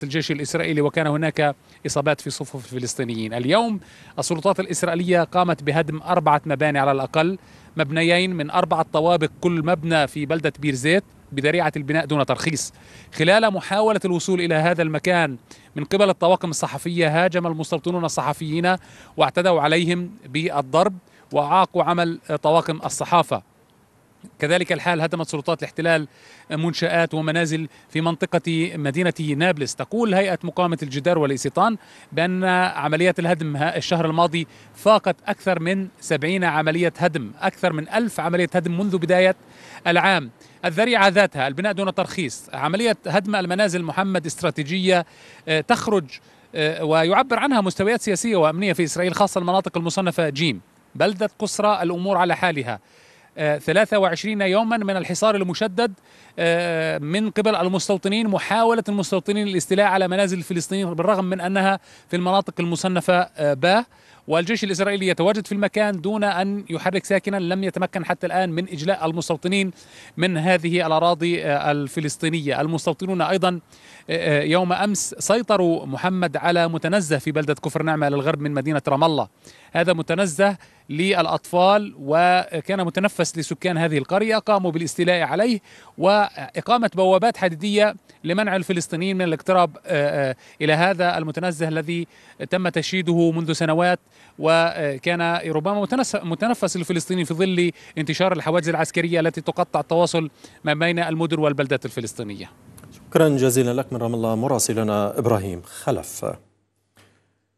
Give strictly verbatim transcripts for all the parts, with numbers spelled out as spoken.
الجيش الإسرائيلي، وكان هناك إصابات في صفوف الفلسطينيين. اليوم السلطات الإسرائيلية قامت بهدم أربعة مباني على الأقل، مبنيين من أربعة طوابق، كل مبنى في بلدة بير زيت بذريعة البناء دون ترخيص. خلال محاولة الوصول إلى هذا المكان من قبل الطواقم الصحفية، هاجم المستوطنون الصحفيين واعتدوا عليهم بالضرب وأعاقوا عمل طواقم الصحافة. كذلك الحال هدمت سلطات الاحتلال منشآت ومنازل في منطقة مدينة نابلس. تقول هيئة مقاومة الجدار والاستيطان بأن عمليات الهدم الشهر الماضي فاقت أكثر من سبعين عملية هدم، أكثر من ألف عملية هدم منذ بداية العام. الذريعة ذاتها البناء دون ترخيص، عملية هدم المنازل محمد استراتيجية تخرج ويعبر عنها مستويات سياسية وأمنية في إسرائيل، خاصة المناطق المصنفة جيم. بلدة قسرى الأمور على حالها، ثلاثة وعشرين يوما من الحصار المشدد من قبل المستوطنين، محاولة المستوطنين الاستيلاء على منازل الفلسطينيين بالرغم من أنها في المناطق المصنفة ب، والجيش الإسرائيلي يتواجد في المكان دون أن يحرك ساكنا. لم يتمكن حتى الآن من إجلاء المستوطنين من هذه الأراضي الفلسطينية. المستوطنون أيضا يوم أمس سيطروا محمد على متنزه في بلدة كفر نعمة للغرب من مدينة رام الله. هذا متنزه للأطفال وكان متنفس لسكان هذه القرية، قاموا بالاستيلاء عليه وإقامة بوابات حديدية لمنع الفلسطينيين من الاقتراب إلى هذا المتنزه الذي تم تشييده منذ سنوات، وكان ربما متنفس الفلسطينيين في ظل انتشار الحواجز العسكرية التي تقطع التواصل ما بين المدن والبلدات الفلسطينية. شكرا جزيلا لك من رام الله مراسلنا إبراهيم خلف.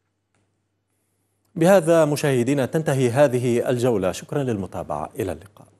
بهذا مشاهدينا تنتهي هذه الجولة، شكرا للمتابعة، إلى اللقاء.